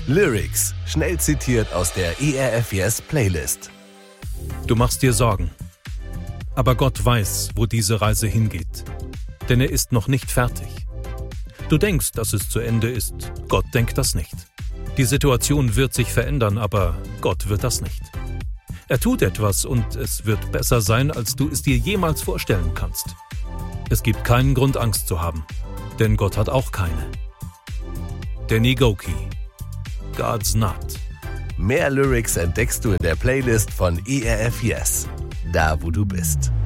Lyrics, schnell zitiert aus der ERF Yes Playlist. Du machst dir Sorgen. Aber Gott weiß, wo diese Reise hingeht. Denn er ist noch nicht fertig. Du denkst, dass es zu Ende ist. Gott denkt das nicht. Die Situation wird sich verändern, aber Gott wird das nicht. Er tut etwas und es wird besser sein, als du es dir jemals vorstellen kannst. Es gibt keinen Grund, Angst zu haben, denn Gott hat auch keine. Danny Gokey, God's Not. Mehr Lyrics entdeckst du in der Playlist von ERF Yes, da wo du bist.